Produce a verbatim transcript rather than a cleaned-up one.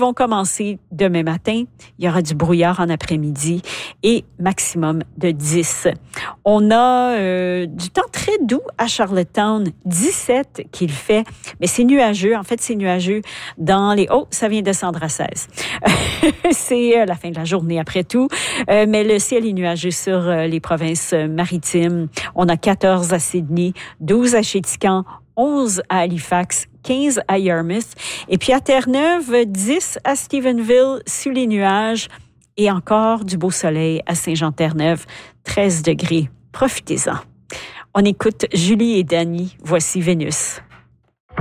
vont commencer demain matin. Il y aura du brouillard en après-midi et maximum de dix. On a euh, du temps très doux à Charlottetown, dix-sept qu'il fait, mais c'est nuageux. En fait, c'est nuageux dans les... Oh, ça vient descendre à seize. C'est la fin de la journée après tout, euh, mais le ciel est nuageux sur euh, les provinces maritimes. On a quatorze à Sydney, douze à Chéticamp, onze à Halifax, quinze à Yarmouth, et puis à Terre-Neuve, dix à Stephenville, sous les nuages, et encore du beau soleil à Saint-Jean-Terre-Neuve, treize degrés. Profitez-en. On écoute Julie et Dany. Voici Vénus.